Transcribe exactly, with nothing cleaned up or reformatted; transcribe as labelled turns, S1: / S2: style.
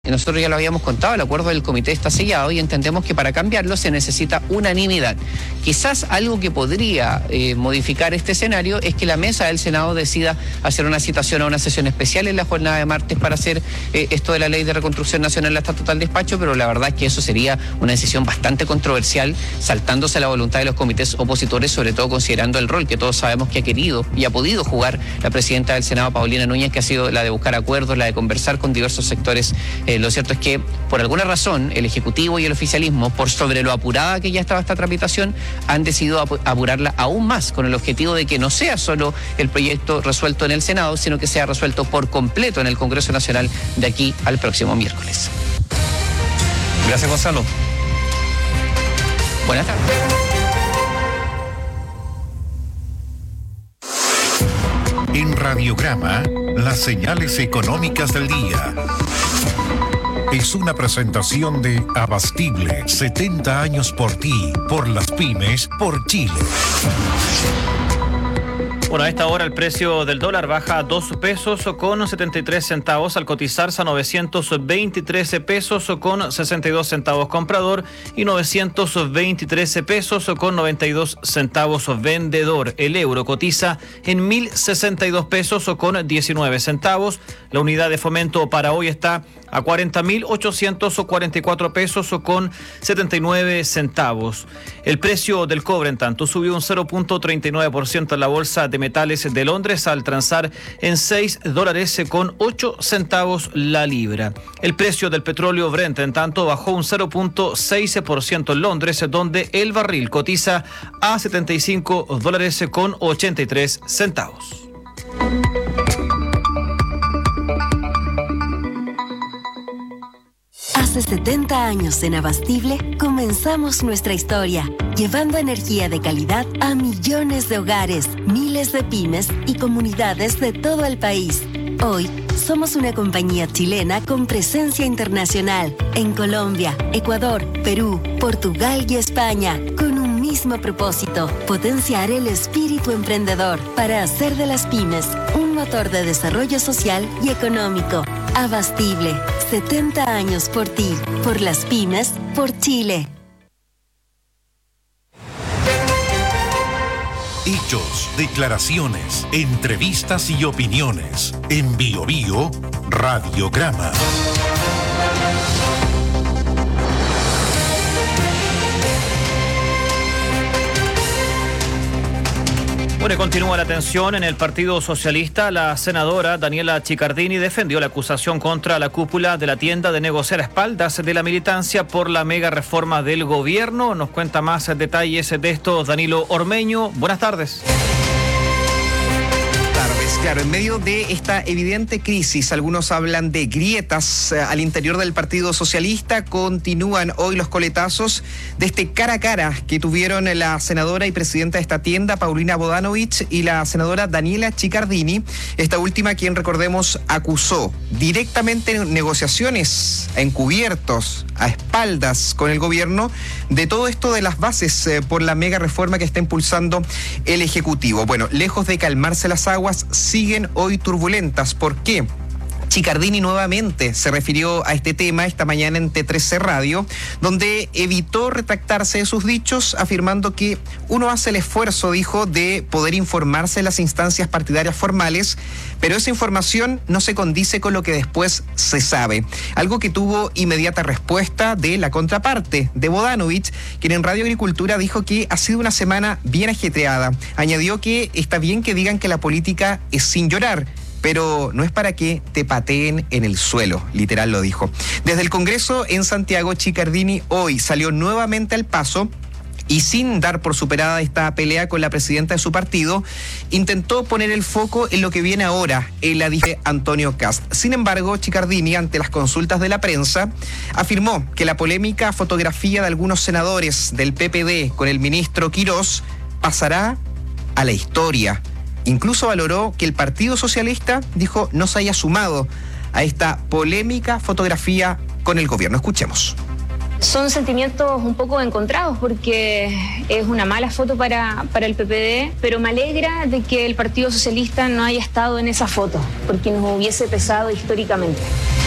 S1: Nosotros ya lo habíamos contado, el acuerdo del comité está sellado y entendemos que para cambiarlo se necesita unanimidad. Quizás algo que podría eh, modificar este escenario es que la mesa del Senado decida hacer una citación a una sesión especial en la jornada de martes para hacer eh, esto de la ley de reconstrucción nacional hasta total despacho, pero la verdad es que eso sería una decisión bastante controversial, saltándose la voluntad de los comités opositores, sobre todo considerando el rol que todos sabemos que ha querido y ha podido jugar la presidenta del Senado, Paulina Núñez, que ha sido la de buscar acuerdos, la de conversar con diversos sectores. Eh, lo cierto es que, por alguna razón, el Ejecutivo y el oficialismo, por sobre lo apurada que ya estaba esta tramitación, han decidido ap- apurarla aún más, con el objetivo de que no sea solo el proyecto resuelto en el Senado, sino que sea resuelto por completo en el Congreso Nacional de aquí al próximo miércoles.
S2: Gracias, Gonzalo.
S1: Buenas tardes.
S3: En Radiograma, las señales económicas del día. Es una presentación de Abastible, setenta años por ti, por las pymes, por Chile.
S2: Bueno, a esta hora el precio del dólar baja a dos pesos con setenta y tres centavos al cotizarse a novecientos veintitrés pesos con sesenta y dos centavos comprador y novecientos veintitrés pesos con noventa y dos centavos vendedor. El euro cotiza en mil sesenta y dos pesos con diecinueve centavos. La unidad de fomento para hoy está a cuarenta mil ochocientos cuarenta y cuatro pesos con setenta y nueve centavos. El precio del cobre, en tanto, subió un cero punto treinta y nueve por ciento en la bolsa de metales de Londres al transar en seis dólares con ocho centavos la libra. El precio del petróleo Brent, en tanto, bajó un cero punto seis por ciento en Londres, donde el barril cotiza a setenta y cinco dólares con ochenta y tres centavos.
S4: Hace setenta años en Abastible comenzamos nuestra historia, llevando energía de calidad a millones de hogares, miles de pymes y comunidades de todo el país. Hoy somos una compañía chilena con presencia internacional en Colombia, Ecuador, Perú, Portugal y España, con un mismo propósito: potenciar el espíritu emprendedor para hacer de las pymes un motor de desarrollo social y económico. Abastible, setenta años por ti, por las pymes, por Chile.
S3: Hechos, declaraciones, entrevistas y opiniones. En Bio Bio, Radiograma.
S2: Bueno, y continúa la tensión en el Partido Socialista. La senadora Daniela Chiccardini defendió la acusación contra la cúpula de la tienda de negociar a espaldas de la militancia por la mega reforma del gobierno. Nos cuenta más detalles de esto Danilo Ormeño. Buenas tardes.
S5: Claro, en medio de esta evidente crisis, algunos hablan de grietas eh, al interior del Partido Socialista. Continúan hoy los coletazos de este cara a cara que tuvieron la senadora y presidenta de esta tienda, Paulina Bodanovich, y la senadora Daniela Chiccardini. Esta última, quien, recordemos, acusó directamente en negociaciones encubiertos, a espaldas con el gobierno, de todo esto de las bases eh, por la mega reforma que está impulsando el Ejecutivo. Bueno, lejos de calmarse las aguas, siguen hoy turbulentas. ¿Por qué? Chiccardini nuevamente se refirió a este tema esta mañana en T trece Radio, donde evitó retractarse de sus dichos, afirmando que uno hace el esfuerzo, dijo, de poder informarse en las instancias partidarias formales, pero esa información no se condice con lo que después se sabe. Algo que tuvo inmediata respuesta de la contraparte, de Bodanovich, quien en Radio Agricultura dijo que ha sido una semana bien ajetreada. Añadió que está bien que digan que la política es sin llorar, pero no es para que te pateen en el suelo, literal lo dijo. Desde el Congreso en Santiago, Chiccardini hoy salió nuevamente al paso y, sin dar por superada esta pelea con la presidenta de su partido, intentó poner el foco en lo que viene ahora, en la dice Antonio Kast. Sin embargo, Chiccardini, ante las consultas de la prensa, afirmó que la polémica fotografía de algunos senadores del P P D con el ministro Quirós pasará a la historia. Incluso valoró que el Partido Socialista, dijo, no se haya sumado a esta polémica fotografía con el gobierno. Escuchemos.
S6: Son sentimientos un poco encontrados porque es una mala foto para, para el P P D, pero me alegra de que el Partido Socialista no haya estado en esa foto, porque nos hubiese pesado históricamente.